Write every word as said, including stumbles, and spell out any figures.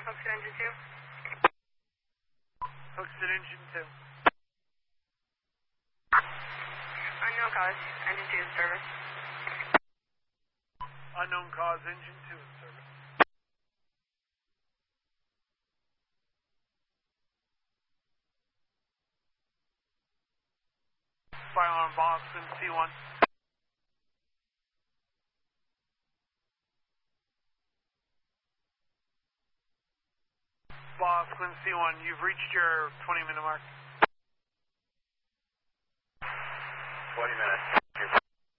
Hooks at engine two. Hooks at engine two. Unknown cause, engine two in service. Unknown cause, engine two in service. Fire alarm Boston C one. Boston C one, you've reached your twenty minute mark. twenty minutes.